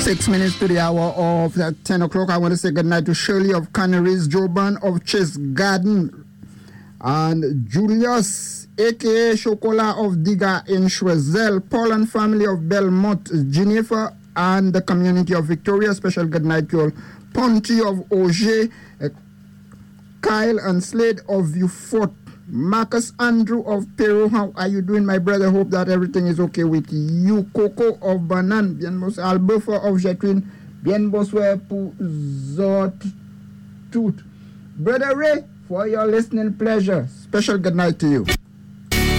6 minutes to the hour of 10 o'clock. I want to say good night to Shirley of Canaries, Joban of Chase Garden, and Julius, a.k.a. Chocolat of Diga in Choiseul, Paul and family of Belmont, Geneva, and the community of Victoria. Special good night to all. Ponty of Auger, Kyle and Slade of Beaufort, Marcus Andrew of Peru. How are you doing, my brother? Hope that everything is okay with you. Coco of Banan, bien bos Albefa of Jetwin, bien boswe pour zot tout. Brother Ray, for your listening pleasure, special good night to you.